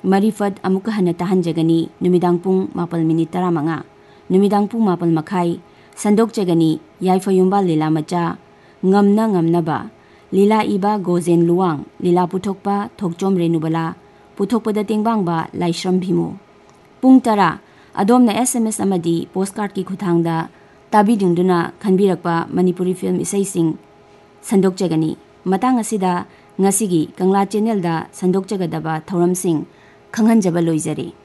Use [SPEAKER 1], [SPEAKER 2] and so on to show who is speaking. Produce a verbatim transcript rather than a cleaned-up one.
[SPEAKER 1] Marifat amuka hana tahanjagani numidang pung mapal minit taramanga. Numidang pung mapal makai sandok jagani yaifayumba lila macha ngamna ngamna ba lila iba gozen luang lila puthokpa thokjom renubala puthokpada tingbang ba laishram bhimu. Pung tara adomna S M S amadi postcard ki khuthangda tabi dingduna khanbirakpa Manipuri film isai sing sandok jagani. Matang asida ngasigi Kangla channel da sandok jagadaba thoram sing khanghanjaba loijari.